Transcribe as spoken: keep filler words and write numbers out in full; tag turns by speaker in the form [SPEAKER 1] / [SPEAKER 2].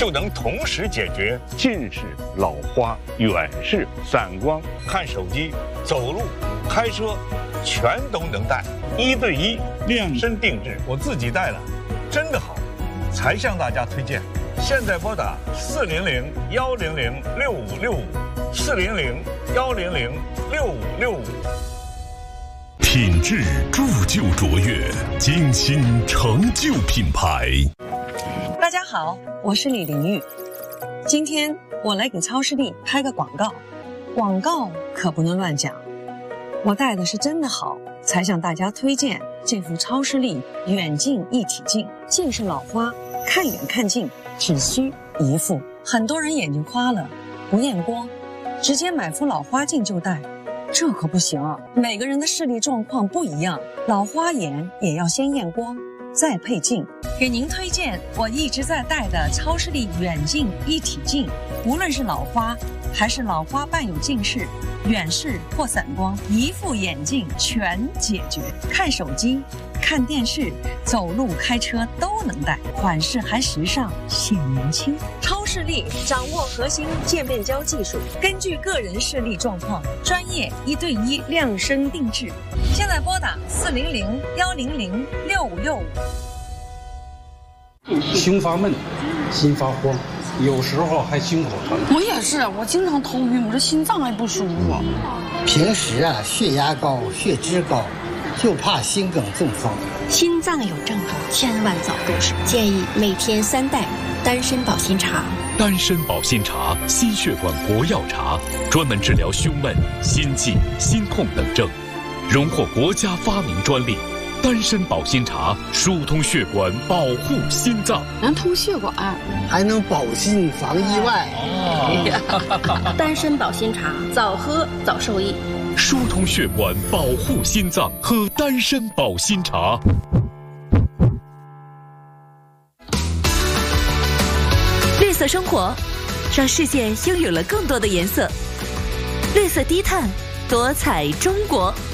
[SPEAKER 1] 就能同时解决
[SPEAKER 2] 近视、老花、远视、散光。
[SPEAKER 1] 看手机、走路、开车，全都能戴，一对一量身定制，我自己戴了，真的好，才向大家推荐。现在拨打四零零幺零零六五六五，四零零幺零零六五六五。
[SPEAKER 3] 品质铸就卓越，精心成就品牌。
[SPEAKER 4] 大家好，我是李玲玉。今天我来给超视力拍个广告，广告可不能乱讲。我戴的是真的好，才向大家推荐这副超视力远近一体镜。近视老花，看远看近只需一副。很多人眼睛花了，不验光，直接买副老花镜就戴，这可不行啊！每个人的视力状况不一样，老花眼也要先验光，再配镜。给您推荐我一直在戴的超视力远近一体镜，无论是老花还是老花伴有近视、远视或散光，一副眼镜全解决。看手机、看电视、走路、开车都能戴，款式还时尚，显年轻。超视力掌握核心渐变焦技术，根据个人视力状况，专业一对一量身定制。现在拨打四零零幺零零六五六五。
[SPEAKER 5] 胸发闷，心发慌，有时候还心口疼。
[SPEAKER 6] 我也是，我经常头晕，我这心脏也不舒服。
[SPEAKER 7] 平时啊，血压高、血脂高，就怕心梗中风。
[SPEAKER 8] 心脏有症状，千万早入手。建议每天三袋丹参保心茶。
[SPEAKER 3] 丹参保心茶，心血管活药茶，专门治疗胸闷、心悸、心痛等症，荣获国家发明专利。丹参保心茶疏通血管，保护心脏，
[SPEAKER 6] 能通血管，
[SPEAKER 7] 还能保心防意外。
[SPEAKER 8] 哦、丹参保心茶，早喝早受益。
[SPEAKER 3] 疏通血管，保护心脏，喝丹参保心茶。
[SPEAKER 9] 绿色生活，让世界拥有了更多的颜色。绿色低碳，多彩中国。